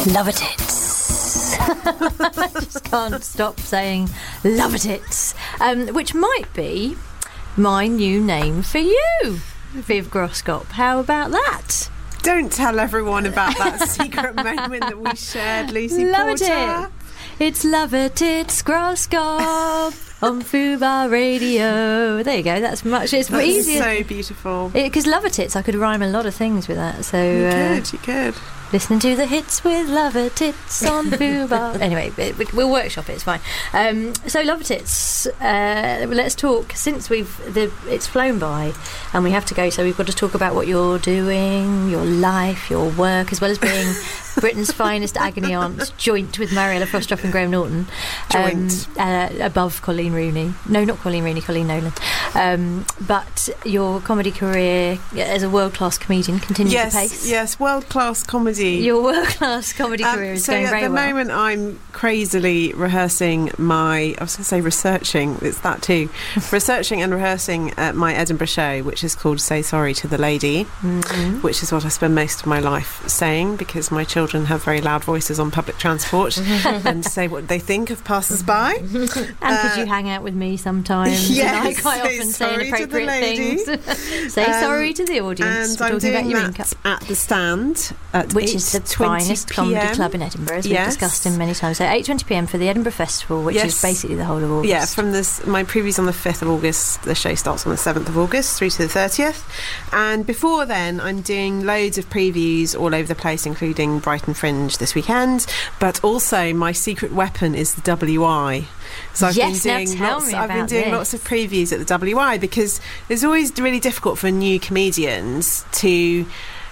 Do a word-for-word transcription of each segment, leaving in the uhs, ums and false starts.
Love it. I just can't stop saying love it. Um, which might be my new name for you, Viv Groskop. How about that? Don't tell everyone about that secret moment that we shared, Lucy Love Porter. it. It's Love it, it's Groskop on Fubar Radio. There you go. That's much. It's That's easier. So beautiful. Because Love it, it's I could rhyme a lot of things with that. So you uh, could. You could. Listening to the hits with Love it, it's on Fubar. Anyway, it, we'll workshop it. It's fine. Um, so Love it, it's. Uh, let's talk. Since we've the it's flown by, and we have to go. So we've got to talk about what you're doing, your life, your work, as well as being Britain's finest agony aunt, joint with Mariella Frostoff and Graham Norton, joint um, uh, above Colleen Rooney. No, not Colleen Rooney, Colleen Nolan. Um, but your comedy career as a world-class comedian continues yes, to pace. Yes, world-class comedy. Your world-class comedy um, career is so going very well. at the moment, I'm crazily rehearsing my. I was going to say researching. It's that too. researching and rehearsing uh, my Edinburgh show, which is called "Say Sorry to the Lady," mm-hmm. which is what I spend most of my life saying because my children have very loud voices on public transport and say what they think of passers-by. And uh, could you hang out with me sometimes? Yes, and I quite say often say sorry inappropriate to the lady. things. Say Um, sorry to the audience. And We're I'm talking doing about your that income. at the Stand, at Which is the finest comedy club in Edinburgh, as Yes. we've discussed in many times. So eight twenty p m for the Edinburgh Festival, which Yes. is basically the whole of August. Yeah, from this, my preview's on the fifth of August. The show starts on the seventh of August through to the thirtieth. And before then, I'm doing loads of previews all over the place, including Brighton Fringe this weekend. But also, my secret weapon is the W I. So I've yes, been doing now tell lots. me I've been about doing this. lots of previews at the W I because it's always really difficult for new comedians to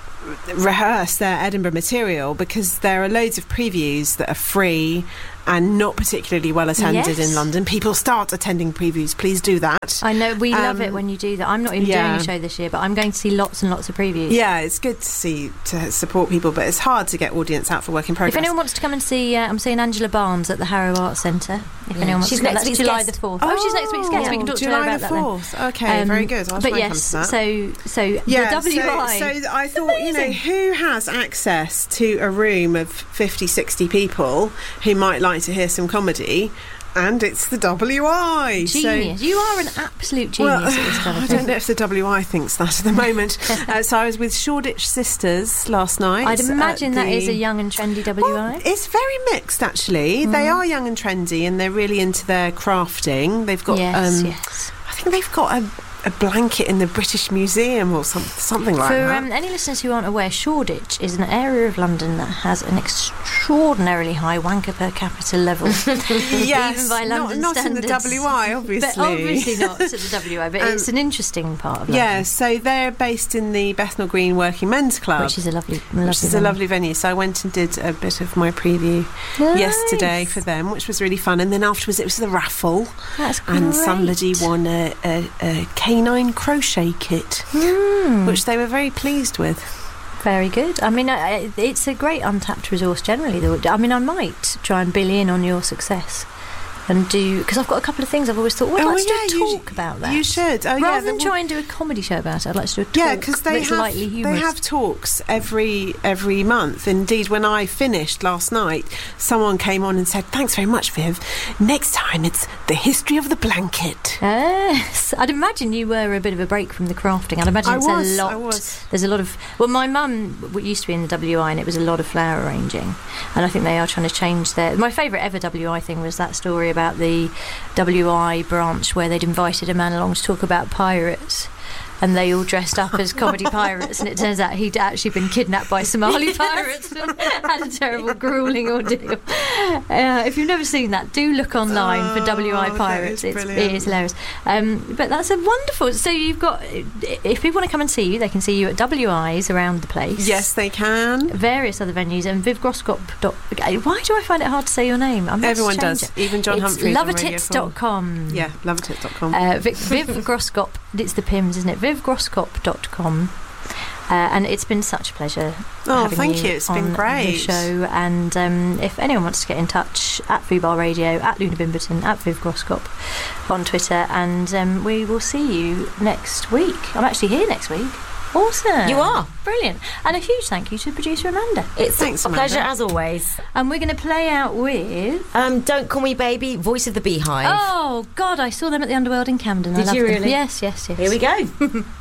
rehearse their Edinburgh material because there are loads of previews that are free and not particularly well attended Yes. in London. People start attending previews. Please do that. I know, we Um, love it when you do that. I'm not even yeah. doing a show this year, but I'm going to see lots and lots of previews. Yeah, it's good to see, to support people, but it's hard to get audience out for work in progress. If anyone wants to come and see, uh, I'm seeing Angela Barnes at the Harrow Arts Centre. If Yeah. anyone wants She's to come, next that's week's July guest. the fourth. Oh, she's next week's guest. We can talk to her July about the that then. fourth. Okay, Um, very good. I'll but try yes, and come to that. so so Yeah, the W I. So, so I thought, you know, amazing. who has access to a room of fifty, sixty people who might like to hear some comedy? And it's the W I. Genius. So, you are an absolute genius well, at this kind of I thing. don't know if the W I thinks that at the moment. uh, so I was with Shoreditch Sisters last night. I'd imagine at that is the- a young and trendy W I. Well, it's very mixed, actually. They are young and trendy, and they're really into their crafting. They've got, yes, um, yes. I think they've got a, a blanket in the British Museum or some, something like For that. um, any listeners who aren't aware, Shoreditch is an area of London that has an extraordinarily high wanker per capita level. yes, even by London not, not in the standards. W I, obviously. But obviously not at the W I, but Um, it's an interesting part of London. Yeah, so they're based in the Bethnal Green Working Men's Club, Which is a lovely, lovely which is a venue. lovely venue. So I went and did a bit of my preview Nice. yesterday for them, which was really fun. And then afterwards it was the raffle, That's great. and somebody won a, a, a canine crochet kit, Mm. which they were very pleased with. Very good. I mean, I, it's a great untapped resource generally. Though. I mean, I might try and bill in on your success and do, because I've got a couple of things I've always thought, well, Oh, let's yeah, do a you talk about that. You should. Oh, Rather yeah, than the- try and do a comedy show about it, I'd like to do a talk Yeah, because they that's have lightly they humorous. have talks every every month. Indeed, when I finished last night, someone came on and said, "Thanks very much, Viv. Next time it's the history of the blanket." Yes, I'd imagine you were a bit of a break from the crafting. I'd imagine I it's was, a lot. I was. There's a lot of. Well, my mum w- used to be in the W I, and it was a lot of flower arranging. And I think they are trying to change their. My favourite ever W I thing was that story about the W I branch where they'd invited a man along to talk about pirates. And they all dressed up as comedy pirates, and it turns out he'd actually been kidnapped by Somali Yes. pirates and had a terrible, gruelling ordeal. Uh, if you've never seen that, do look online Oh, for W I that pirates. is It's, it brilliant. is hilarious. Um, but that's a wonderful. So you've got. If people want to come and see you, they can see you at W Is around the place. Yes, they can. Various other venues, and Viv Groskop. Dot, why do I find it hard to say your name? I'm Everyone does. Even John it's Humphreys on Radio lovetits four. dot com. Yeah, lovetits dot com. Uh, Viv, Viv Groskop, it's the Pims, isn't it? viv groskop dot com. Uh, and it's been such a pleasure. Oh, having thank you you. It's on been great. The show, and um, if anyone wants to get in touch, at Fubar Radio, at Luna Bimberton, at Viv Groskop on Twitter, and um, we will see you next week. I'm actually here next week. Awesome. You are. Brilliant. And a huge thank you to producer Amanda. It's Thanks, a Amanda. pleasure as always. And we're going to play out with... Um, Don't Call Me Baby, Voice of the Beehive. Oh, God, I saw them at the Underworld in Camden. I Did loved you them. really? Yes, yes, yes. Here we go.